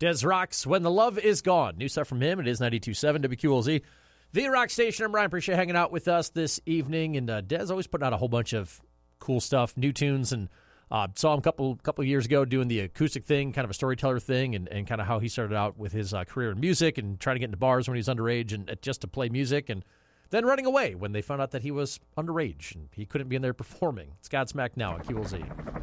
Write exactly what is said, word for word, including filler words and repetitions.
Des Rocks, When the Love Is Gone. New stuff from him. It is ninety-two point seven W Q L Z. The Rock Station. I'm Brian. Appreciate you hanging out with us this evening. And uh, Des always putting out a whole bunch of cool stuff, new tunes, and uh, saw him a couple, couple years ago doing the acoustic thing, kind of a storyteller thing, and, and kind of how he started out with his uh, career in music and trying to get into bars when he was underage and uh, just to play music, and then running away when they found out that he was underage and he couldn't be in there performing. It's Godsmack now on Q L Z.